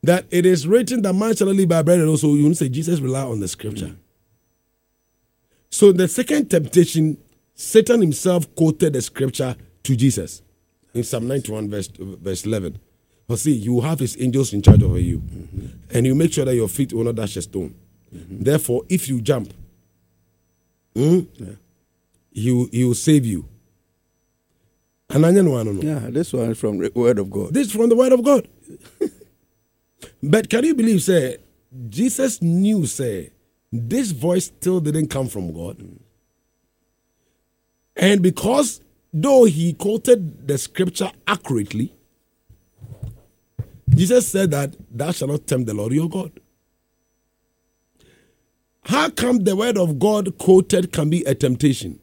that it is written that man shall not live by bread, and also you won't say Jesus rely on the scripture. So the second temptation, Satan himself quoted the scripture to Jesus in Psalm 91 verse 11. See, you will have his angels in charge over you, and you make sure that your feet will not dash a stone. Therefore, if you jump, he will save you. Yeah, this one is from the Word of God. This is from the Word of God. But can you believe, say, Jesus knew, say, this voice still didn't come from God. And because, though he quoted the scripture accurately, Jesus said that thou shalt not tempt the Lord your God. How come the word of God quoted can be a temptation?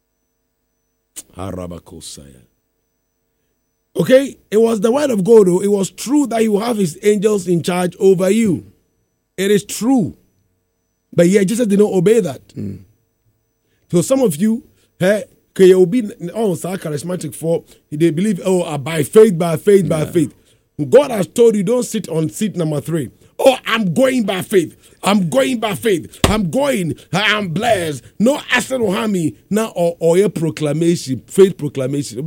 Okay, it was the word of God, though. It was true that he will have his angels in charge over you. It is true. But yet Jesus did not obey that. So some of you, you'll be charismatic for, they believe, by faith, by faith, by faith. God has told you, don't sit on seat number 3. Oh, I'm going by faith. I'm going by faith. I'm going. I am blessed. No accident will harm me. Now, or your proclamation, faith proclamation.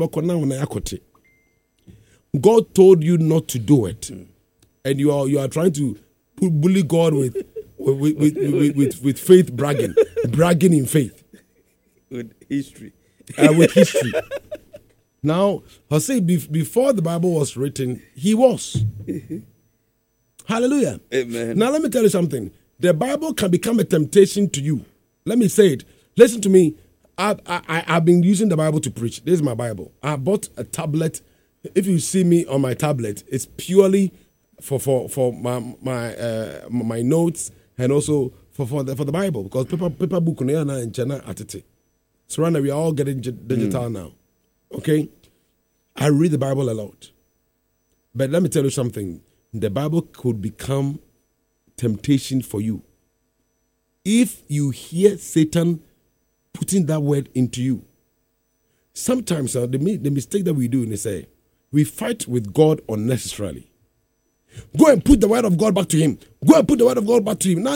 God told you not to do it, and you are trying to bully God with faith bragging in faith, with history, with history. Now, I say before the Bible was written, he was. Hallelujah. Amen. Now, let me tell you something. The Bible can become a temptation to you. Let me say it. Listen to me. I've been using the Bible to preach. This is my Bible. I bought a tablet. If you see me on my tablet, it's purely for my notes and also for the Bible, because paper book in China at it. So right now we are all getting digital now. Okay, I read the Bible a lot, but let me tell you something. The Bible could become temptation for you if you hear Satan putting that word into you. Sometimes the mistake that we do is say we fight with God unnecessarily. Go and put the word of God back to him. Go and put the word of God back to him.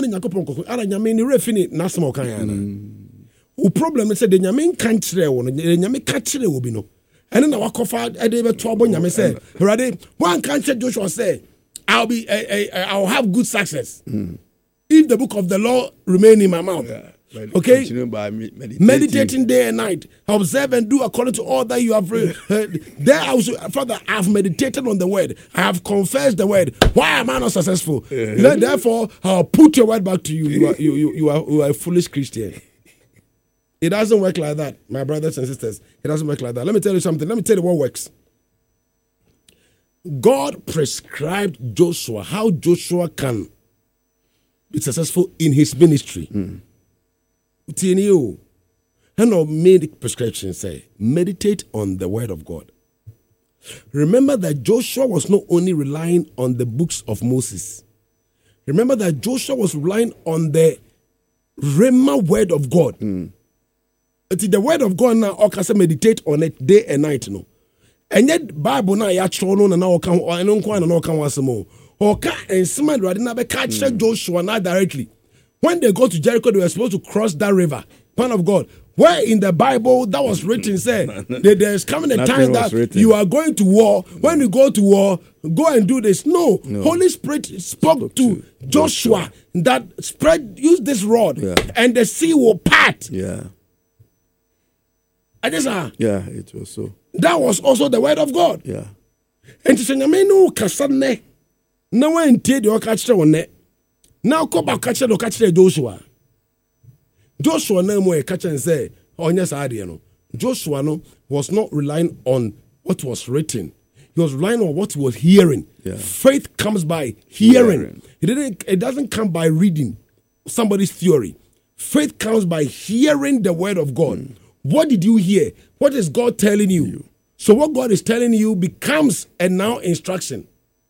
The problem is that the Yamin can't say one, the Yamin can't say will be no. And then our coffee, David trouble Yamin say, ready? One can't say Joshua say, I'll have good success if the book of the law remain in my mouth. Okay, meditating day and night, observe and do according to all that you have read. There also, Father, I have meditated on the word. I have confessed the word. Why am I not successful? Therefore, I'll put your word back to you. You are a foolish Christian. It doesn't work like that, my brothers and sisters. It doesn't work like that. Let me tell you something. Let me tell you what works. God prescribed Joshua how Joshua can be successful in his ministry. And made prescription say, meditate on the word of God. Remember that Joshua was not only relying on the books of Moses. Remember that Joshua was relying on the Rhema word of God. The word of God now, or can meditate on it day and night. No, and yet Bible now ya chono na now can or no can no can wasemo. Or can and somebody rather not be catch Joshua now directly. When they go to Jericho, they were supposed to cross that river. Man of God, where in the Bible that was written said that there's coming a time that you are going to war. When you go to war, go and do this. No. Holy Spirit spoke to Joshua that use this rod and the sea will part. It was so. That was also the word of God. And to say, no kasane. No one did your catcher on it. Now go back catcher Joshua. Joshua no more catch and say, oh yes, Joshua was not relying on what was written. He was relying on what he was hearing. Faith comes by hearing. It doesn't come by reading somebody's theory. Faith comes by hearing the word of God. What did you hear? What is God telling you? So what God is telling you becomes a now instruction.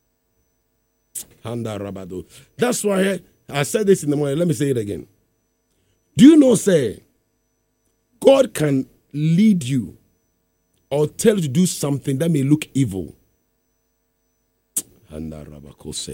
That's why I said this in the morning. Let me say it again. Do you know, say, God can lead you or tell you to do something that may look evil.